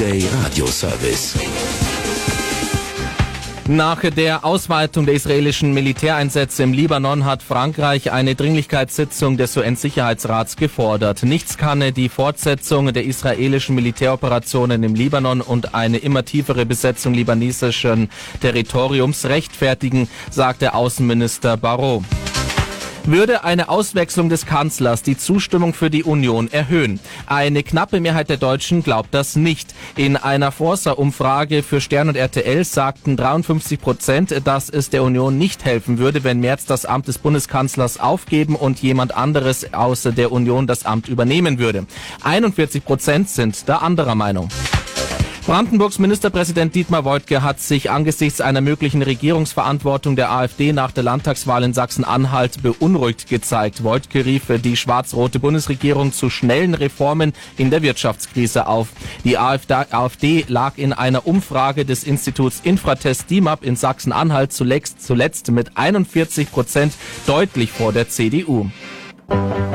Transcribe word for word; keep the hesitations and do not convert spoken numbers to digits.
Day Radioservice. Nach der Ausweitung der israelischen Militäreinsätze im Libanon hat Frankreich eine Dringlichkeitssitzung des U N-Sicherheitsrats gefordert. Nichts kann die Fortsetzung der israelischen Militäroperationen im Libanon und eine immer tiefere Besetzung libanesischen Territoriums rechtfertigen, sagte Außenminister Barrot. Würde eine Auswechslung des Kanzlers die Zustimmung für die Union erhöhen? Eine knappe Mehrheit der Deutschen glaubt das nicht. In einer Forsa-Umfrage für Stern und R T L sagten dreiundfünfzig Prozent, dass es der Union nicht helfen würde, wenn Merz das Amt des Bundeskanzlers aufgeben und jemand anderes außer der Union das Amt übernehmen würde. einundvierzig Prozent sind da anderer Meinung. Brandenburgs Ministerpräsident Dietmar Woidke hat sich angesichts einer möglichen Regierungsverantwortung der AfD nach der Landtagswahl in Sachsen-Anhalt beunruhigt gezeigt. Woidke rief die schwarz-rote Bundesregierung zu schnellen Reformen in der Wirtschaftskrise auf. Die AfD lag in einer Umfrage des Instituts Infratest D I M A P in Sachsen-Anhalt zuletzt, zuletzt mit einundvierzig Prozent deutlich vor der C D U.